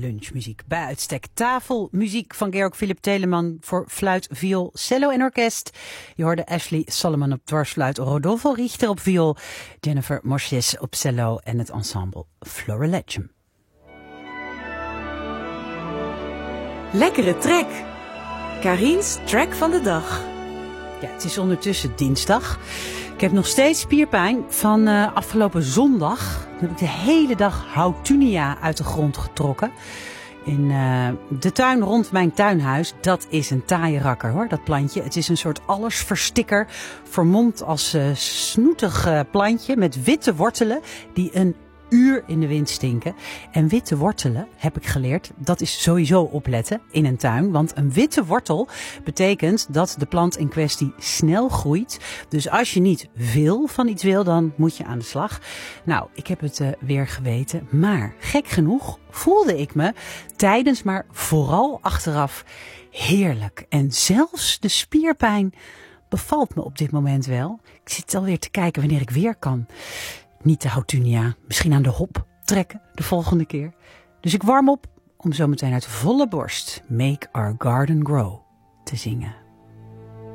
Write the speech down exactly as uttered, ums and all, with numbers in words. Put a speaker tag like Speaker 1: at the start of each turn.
Speaker 1: lunchmuziek. Bij uitstek tafelmuziek van Georg Philipp Telemann voor fluit, viool, cello en orkest. Je hoorde Ashley Solomon op dwarsfluit, Rodolfo Richter op viool, Jennifer Morches op cello en het ensemble Florilegium.
Speaker 2: Lekkere track. Karin's track van de dag.
Speaker 1: Ja, het is ondertussen dinsdag. Ik heb nog steeds spierpijn van uh, afgelopen zondag. Toen heb ik de hele dag houtunia uit de grond getrokken. In uh, de tuin rond mijn tuinhuis. Dat is een taaie rakker hoor, dat plantje. Het is een soort allesverstikker. Vermomd als uh, snoetig uh, plantje met witte wortelen die een uur in de wind stinken. En witte wortelen, heb ik geleerd, dat is sowieso opletten in een tuin. Want een witte wortel betekent dat de plant in kwestie snel groeit. Dus als je niet veel van iets wil, dan moet je aan de slag. Nou, ik heb het uh, weer geweten. Maar gek genoeg voelde ik me tijdens, maar vooral achteraf heerlijk. En zelfs de spierpijn bevalt me op dit moment wel. Ik zit alweer te kijken wanneer ik weer kan. Niet de houtunia, misschien aan de hop trekken de volgende keer. Dus ik warm op om zometeen uit volle borst Make Our Garden Grow te zingen.